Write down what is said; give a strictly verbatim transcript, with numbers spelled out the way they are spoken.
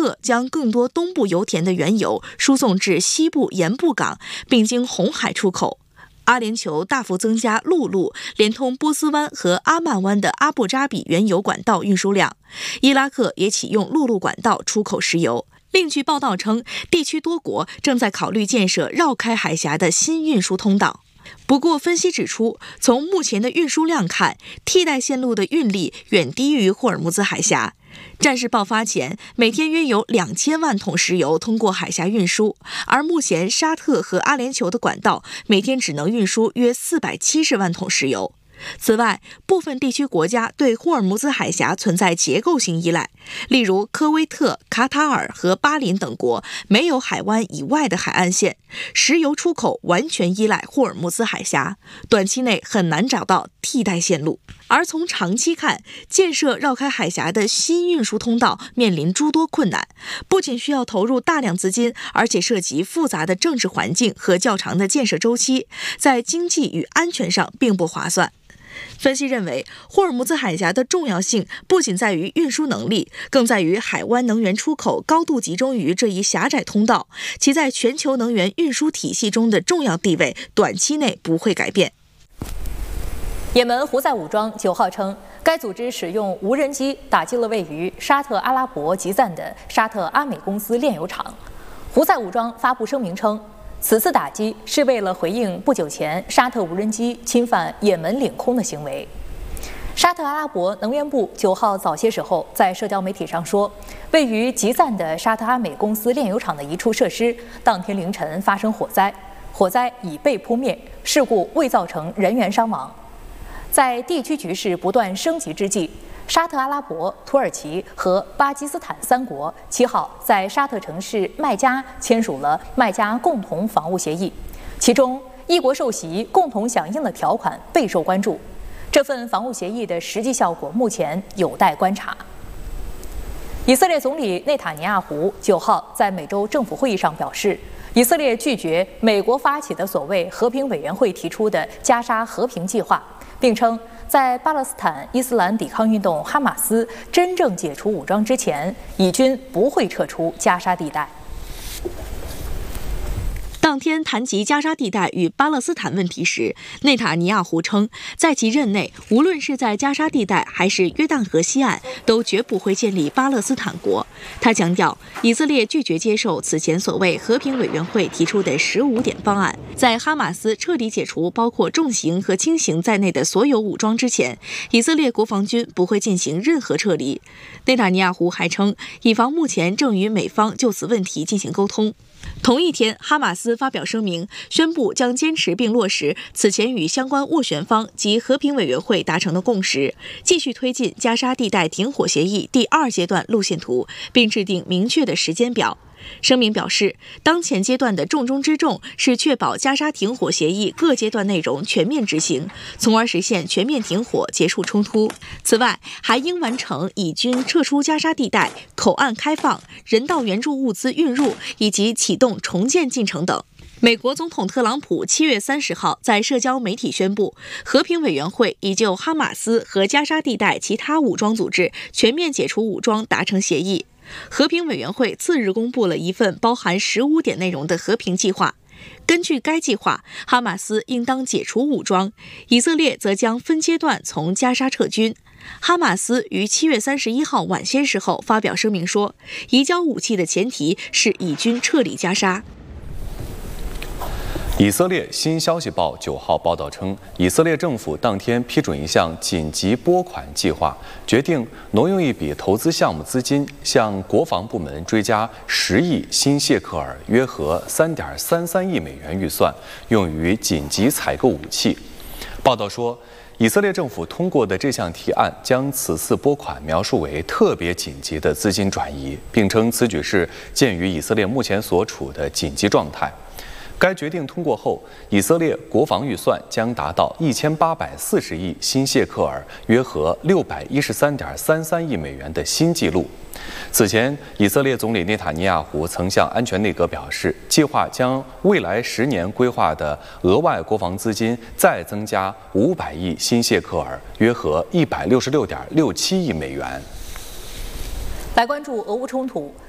特将更多东部油田的原油输送至西部盐布港，并经红海出口。阿联酋大幅增加陆路连通波斯湾和阿曼湾的阿布扎比原油管道运输量，伊拉克也启用陆路管道出口石油。另据报道称，地区多国正在考虑建设绕开海峡的新运输通道。不过，分析指出，从目前的运输量看，替代线路的运力远低于霍尔木兹海峡。战事爆发前，每天约有两千万桶石油通过海峡运输，而目前沙特和阿联酋的管道每天只能运输约四百七十万桶石油。此外，部分地区国家对霍尔木兹海峡存在结构性依赖，例如科威特、卡塔尔和巴林等国没有海湾以外的海岸线，石油出口完全依赖霍尔木兹海峡，短期内很难找到替代线路。而从长期看，建设绕开海峡的新运输通道面临诸多困难，不仅需要投入大量资金，而且涉及复杂的政治环境和较长的建设周期，在经济与安全上并不划算。分析认为，霍尔木兹海峡的重要性不仅在于运输能力，更在于海湾能源出口高度集中于这一狭窄通道，其在全球能源运输体系中的重要地位短期内不会改变。 也门胡塞武装九号称，该组织使用无人机打击了位于沙特阿拉伯吉赞的沙特阿美公司炼油厂。胡塞武装发布声明称，此次打击是为了回应不久前沙特无人机侵犯也门领空的行为。沙特阿拉伯能源部九号早些时候在社交媒体上说，位于吉赞的沙特阿美公司炼油厂的一处设施当天凌晨发生火灾，火灾已被扑灭，事故未造成人员伤亡。在地区局势不断升级之际，沙特阿拉伯、土耳其和巴基斯坦三国七号在沙特城市麦加签署了麦加共同防务协议，其中一国受袭共同响应的条款备受关注。这份防务协议的实际效果目前有待观察。以色列总理内塔尼亚胡九号在美洲政府会议上表示，以色列拒绝美国发起的所谓和平委员会提出的加沙和平计划，并称，在巴勒斯坦伊斯兰抵抗运动哈马斯真正解除武装之前，以军不会撤出加沙地带。 当天谈及加沙地带与巴勒斯坦问题时，内塔尼亚胡称，在其任内，无论是在加沙地带还是约旦河西岸，都绝不会建立巴勒斯坦国。他强调，以色列拒绝接受此前所谓和平委员会提出的十五点方案，在哈马斯彻底解除包括重型和轻型在内的所有武装之前，以色列国防军不会进行任何撤离。内塔尼亚胡还称，以防目前正与美方就此问题进行沟通。同一天，哈马斯发表声明，宣布将坚持并落实此前与相关斡旋方及和平委员会达成的共识，继续推进加沙地带停火协议第二阶段路线图，并制定明确的时间表。声明表示，当前阶段的重中之重是确保加沙停火协议各阶段内容全面执行，从而实现全面停火，结束冲突。此外，还应完成以军撤出加沙地带、口岸开放、人道援助物资运入以及启动重建进程等。美国总统特朗普七月三十号在社交媒体宣布，和平委员会已就哈马斯和加沙地带其他武装组织全面解除武装达成协议。和平委员会次日公布了一份包含十五点内容的和平计划。根据该计划，哈马斯应当解除武装，以色列则将分阶段从加沙撤军。哈马斯于七月三十一号晚些时候发表声明说，移交武器的前提是以军撤离加沙。 以色列新消息报九号报道称，以色列政府当天批准一项紧急拨款计划，决定挪用一笔投资项目资金，向国防部门追加十亿新谢克尔，约合三点三三亿美元预算，用于紧急采购武器。报道说，以色列政府通过的这项提案将此次拨款描述为特别紧急的资金转移，并称此举是鉴于以色列目前所处的紧急状态。该决定通过后，以色列国防预算将达到一千八百四十亿新谢克尔，约合六百一十三点三三亿美元的新纪录。此前，以色列总理内塔尼亚胡曾向安全内阁表示，计划将未来十年规划的额外国防资金再增加五百亿新谢克尔，约合一百六十六点六七亿美元。 来关注俄乌冲突。